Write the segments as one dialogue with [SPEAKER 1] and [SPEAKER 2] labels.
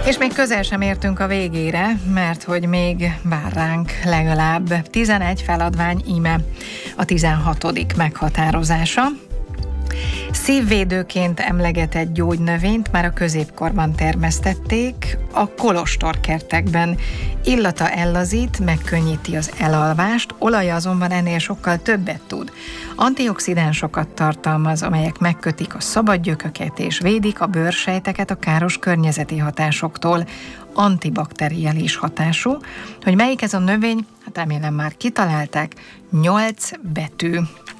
[SPEAKER 1] És még közel sem értünk a végére, mert hogy még vár ránk legalább 11 feladvány, íme a 16. meghatározása. Szívvédőként emlegetett gyógynövényt már a középkorban termesztették, a kolostorkertekben. Illata ellazít, megkönnyíti az elalvást, olaja azonban ennél sokkal többet tud. Antioxidánsokat tartalmaz, amelyek megkötik a szabad gyököket és védik a bőrsejteket a káros környezeti hatásoktól. Antibakteriális hatású. Hogy melyik ez a növény? Hát remélem már kitalálták. 8 betű.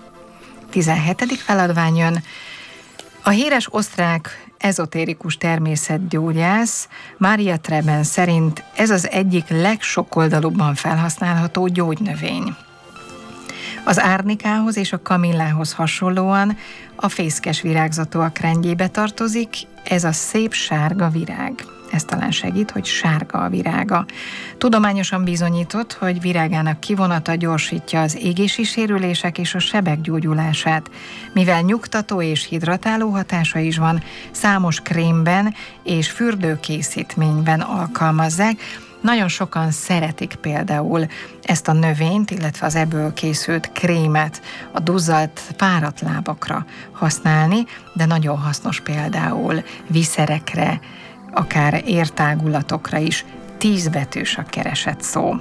[SPEAKER 1] 17. feladvány jön. A híres osztrák ezotérikus természetgyógyász Maria Treben szerint ez az egyik legsokoldalúbban felhasználható gyógynövény. Az árnikához és a kamillához hasonlóan a fészkes virágzatúak rendjébe tartozik, ez a szép sárga virág. Ez talán segít, hogy sárga a virága. Tudományosan bizonyított, hogy virágának kivonata gyorsítja az égési sérülések és a sebek gyógyulását. Mivel nyugtató és hidratáló hatása is van, számos krémben és fürdőkészítményben alkalmazzák. Nagyon sokan szeretik például ezt a növényt, illetve az ebből készült krémet a duzzadt, fáradt lábakra használni, de nagyon hasznos például viszerekre, akár értágulatokra is. 10 betűs a keresett szó.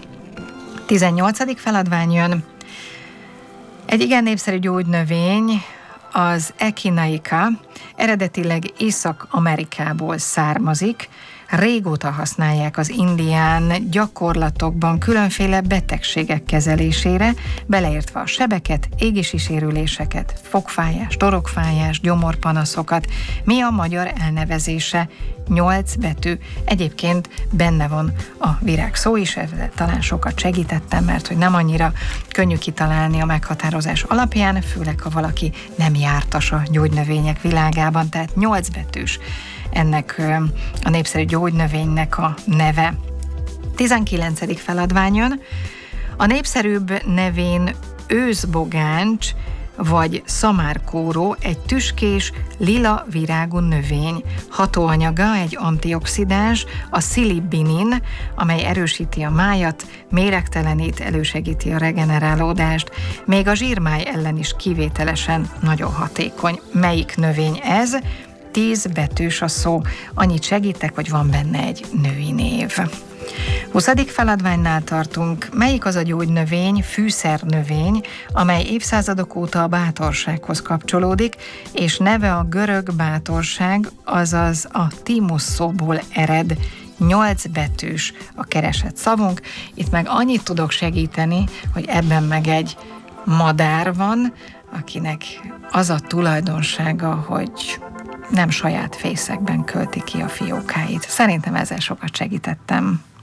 [SPEAKER 1] 18. feladvány jön. Egy igen népszerű gyógynövény, az Echinacea, eredetileg Észak-Amerikából származik. Régóta használják az indián gyakorlatokban különféle betegségek kezelésére, beleértve a sebeket, égési sérüléseket, fogfájás, torokfájás, gyomorpanaszokat. Mi a magyar elnevezése? 8 betű. Egyébként benne van a virág szó is, talán sokat segítettem, mert hogy nem annyira könnyű kitalálni a meghatározás alapján, főleg ha valaki nem jártas a gyógynövények világában, tehát 8 betűs ennek a népszerű gyógynövénynek a neve. 19. feladvány jön. A népszerűbb nevén őszbogáncs vagy szamárkóró egy tüskés, lila virágú növény. Hatóanyaga egy antioxidáns, a szilibinin, amely erősíti a májat, méregtelenít, elősegíti a regenerálódást, még a zsírmáj ellen is kivételesen nagyon hatékony. Melyik növény ez? 10 betűs a szó. Annyit segítek, hogy van benne egy női név. 20. feladványnál tartunk. Melyik az a gyógynövény, fűszernövény, amely évszázadok óta a bátorsághoz kapcsolódik, és neve a görög bátorság, azaz a Timus szóból ered. 8 betűs a keresett szavunk. Itt meg annyit tudok segíteni, hogy ebben meg egy madár van, akinek az a tulajdonsága, hogy nem saját fészekben költi ki a fiókáit. Szerintem ezzel sokat segítettem.